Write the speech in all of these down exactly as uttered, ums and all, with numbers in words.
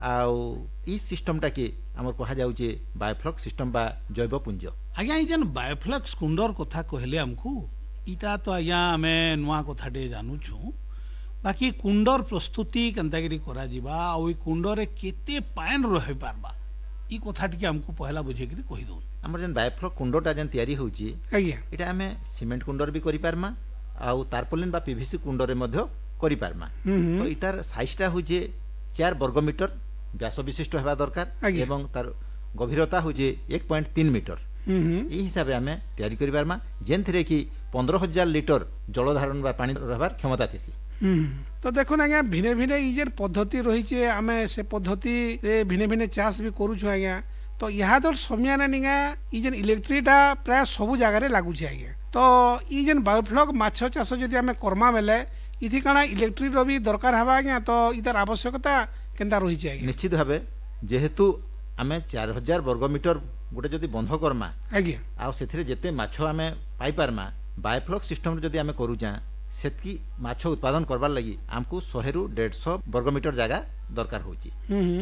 आउ ई सिस्टमटा कि आमर कहा जाउचे बायोफ्लक्स सिस्टम बा जैव पुंज। आज्ञा ये जेन बायोफ्लक्स कुंडर कथा कहले हमको इटा तो आज्ञा आमे नुआ कथाटे जानूछु बाकी कुंडर प्रस्तुति केनतागिरी करा जिबा आ ओई कुंडरे केते पान रहि पारबा ई कथा टिके हमको पहला बुझेकरी कहि दउन। हमर जेन बायोफ्लक्स कुंडटा जेन तयारी होउची आज्ञा इटा हमें सीमेंट कुंडर भी करि पारमा आउ तारपोलिन बा पीवीसी कुंडरे मध्य करि पारमा। तो इतार साइजटा होजे चार वर्ग मीटर व्यास विशिष्ट हेबा दरकार एवं तार गभीरता होजे एक पॉइंट तीन मीटर। ई हिसाब रे हमें तयारी करि पारमा जेन थरे कि पंद्रह हजार लिटर जल धारण बा पानी रहबार क्षमता थिसी। तो देखो आज्ञा भिने भिने ई जेन पद्धति रही आमे से पद्धति रे भिने भिने चाष भी करूछु आज्ञा। तो यहाँ तो समियाना निगा ई जेन इलेक्ट्रिटा प्राय सबु जगह रे लागू छे आज्ञा। तो ई जेन बायोफ्लक्स माछ चाष जदि आमे कर्मा बेले इथि काना इलेक्ट्रिक रो भी दरकार हबा आज्ञा। तो इतार आवश्यकता केनता रही छे आज्ञा। निश्चित भाबे जेहेतु आमे चार हजार वर्ग मीटर गोटे जदि बंध कर्मा आज्ञा आ सेथिरे जेते माछ आमे पाई पारमा बायोफ्लक्स सिस्टम रे जदि आमे करूचा सेतकी माछ उत्पादन करबार लगी हमको सौ रु डेढ़ सौ वर्ग मीटर जगह दरकार होची।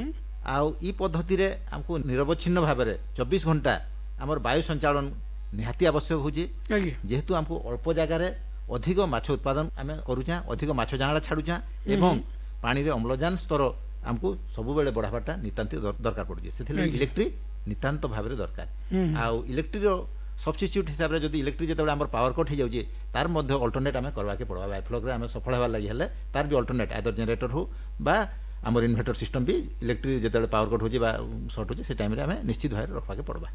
आउ ई पद्धति रे हमको निरवच्छिन्न भाव में चौबीस घंटा आमर वायु संचालन निहाती आवश्यक होची जेहेतु हमको अल्प जगह रे अधिक माछ उत्पादन आमे करूचा अधिक माछ जांगला छाडुचा एवं पानी रे अम्लजान स्तर हमको सब बेले बढ़ावाटा नितांत दरकार पड़ुची। सेथिले इलेक्ट्रिक नितांत भाव में दरकार। आउ इलेक्ट्रिक सब्स्टिट्यूट हिसाब रे जदि इलेक्ट्रिक जेतेबेले हमर पावर कट हो जाउची तार मध्य अल्टरनेट आमे करबा के पड़बा। बायोफ्लक्स रे आमे सफल हेबा लागि हेले तार भी अल्टरनेट आदर जनरेटर हो बा हमर इन्वर्टर सिस्टम भी इलेक्ट्रिक जेतेबेले पावर कट होची बा शॉर्ट होची से टाइम रे आमे निश्चित भाव रखबा के पड़बा।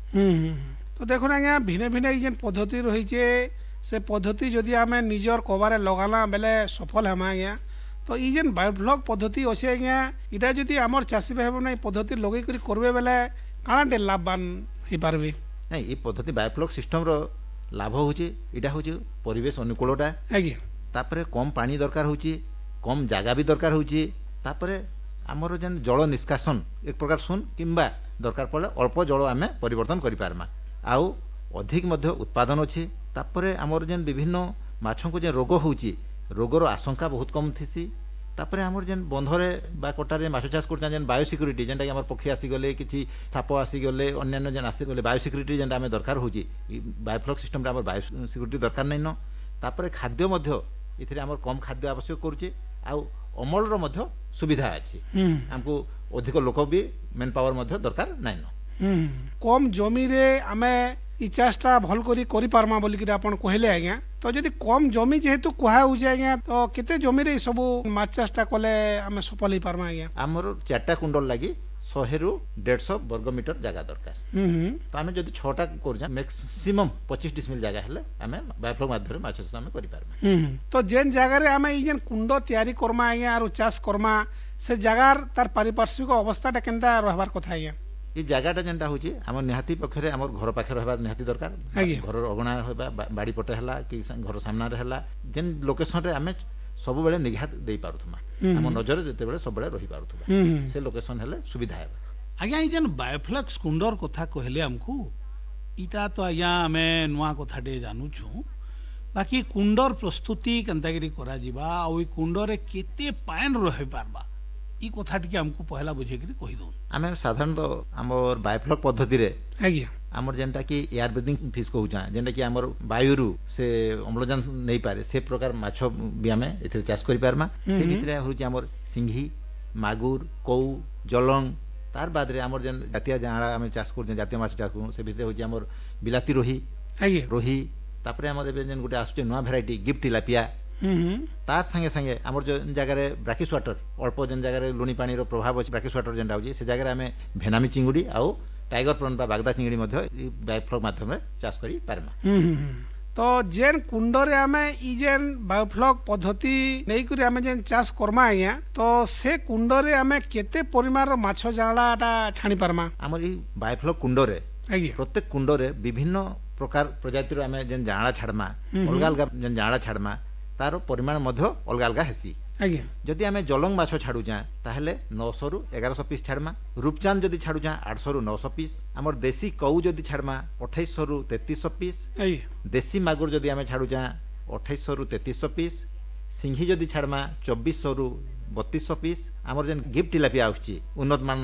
तो देखो ना आज्ञा भिने भिने ई जेन पद्धति रही छे से पद्धति जदि आमे निजर कबारे लगाना बेले सफल हेमा आज्ञा। तो ई जेन बायोफ्लक्स पद्धति अछि आज्ञा इटा जदि हमर चासी भाई नै पद्धति लगै करी करबे बेले कानाटे लाभवान हे पारबे। नहीं ये पद्धति बायोफ्लक्स सिस्टम रो लाभ होची इटा होची परिवेश अनुकूलटा आज्ञा तापरे कम पानी दरकार होची कम जागा भी दरकार होची तापरे हमर जेन जल निष्कासन एक प्रकार सुन किंबा दरकार पड़े अल्प जल आमे परिवर्तन करि पारमा आउ अधिक मध्य उत्पादन अछि। तापरे हमर जेन विभिन्न माछों को जे रोग होची रोगर आशंका बहुत कम थिसी। तापरे हमर जेन बंधरे बा कोटारे माछ चाष करछन जेन बायो सिक्योरिटी जेनटा हमर पक्षी आसी गले किछि साप आसी गले अन्य जेन आसी गले बायो सिक्योरिटी जेनटा हमें दरकार होची बायोफ्लक्स सिस्टम रे हमर बायो सिक्योरिटी दरकार नै न। तापरे खाद्य मध्य इथिरे हमर कम खाद्य आवश्यक करूची आउ अमल रो मध्य सुविधा अछि हमको अधिक लोक भी मेन पावर मध्य दरकार नै न। कम जमी रे आमे ई चाषटा भल करी करि पारमा बोली कि आपण कहले आज्ञा। तो जदि कम जमी जेहेतु कुहा होजे आज्ञा तो केते जमी रे सब माछ चाषटा कले आमे सफल ही पारमा आज्ञा। हमर चारटा कुंडल लागि सौ रु डेढ़ सौ वर्ग मीटर जगह दरकार। तो आमे जदि छटा करजा मैक्सिमम पच्चीस डिसमिल जगह हेले आमे बायोफ्लक्स माध्यम माछ चाष आमे करि पारमा। तो जेन जगह रे आमे ई जेन कुंड तयारी करमा आज्ञा और चाष करमा से जगह तार पारिपार्श्विक अवस्थाटा केनता रहबार कथा आज्ञा। ये जगहटा जेनटा होची हमर निहाती पखरे हमर घर पाखे रहबा निहाती दरकार घर अगणा होबा बाड़ी पटे हला कि घर सामना रे हला जेन लोकेशन रे हमें सब बेले निघात देई पारुथमा हम नजर जते बेले सब बेले रही पारुथबा से लोकेशन हेले सुविधा हेबा। आज्ञा ई जेन बायोफ्लक्स कुंडर कथा कहले हमको इटा तो आज्ञा हमें नुआ कथाटे जानूछु बाकी कुंडर प्रस्तुति केनतागिरी करा जिबा आ ओई कुंडरे केते पान रहि पारबा ई कथा टिके हमको पहला बुझेकरी कहि दउन। आमे साधारणतः हमर बायोफ्लक्स पद्धति रे आज्ञा हमर जेनटा कि एयर ब्रीथिंग फिश कहूचा जेनटा कि हमर वायुरु से अम्लजान नै पारे से प्रकार माछ भी आमे एथिरे चाष करि पारमा। से भितरे होची हमर सिंघी मागुर कौ जलंग तार बाद रे हमर जेन जातीय जांगळा आमे चाष कर जातीय माछ चाष करू से भितरे होची हमर बिलाती रोही आज्ञा रोही तापरे हमर एबे जेन गुटे आसुचे नवा भेराइटी गिफ्ट तिलापिया तार संगे संगे हमर जो जगह रे ब्राकिश वाटर अल्प जेन जगह रे लुणी पानी रो प्रभाव अछि ब्राकिश वाटर जेनटा होची से जगह रे हमें भेनामी चिंगुडी आउ टाइगर प्रॉन बा बागदा चिंगुडी मध्य ई बायोफ्लक्स माध्यम रे चाष करि पारमा। तो जेन कुंड रे हमें ई जेन बायोफ्लक्स पद्धति नै करी हमें जेन चाष करमा आज्ञा तो से कुंड रे हमें केते परिमाण रो माछ जांगलाटा छाणी पारमा। हमर ई बायोफ्लक्स कुंड रे आज्ञा प्रत्येक कुंड रे विभिन्न प्रकार प्रजाति रो हमें जेन जांगला छाडमा अलगा अलगा जेन जांगला छाडमा तार परिमाण मध्य अलग अलग हेसी। आज्ञा जदि आमे जलंग माछ छाडुचा ताहेले नौ सौ रु ग्यारह सौ पीस छाडमा रूपचांद जदि छाडुचा आठ सौ रु नौ सौ पीस हमर देसी कौ जदि छाडमा अट्ठाईस सौ रु तैंतीस सौ पीस देसी मागुर जदि आमे छाडुचा अट्ठाईस सौ रु तैंतीस सौ पीस सिंघी जदि छाड़मा चौबीस रु बत्तीस पिस आमर जेन गिफ्ट टिलापिया आउची उन्नत मान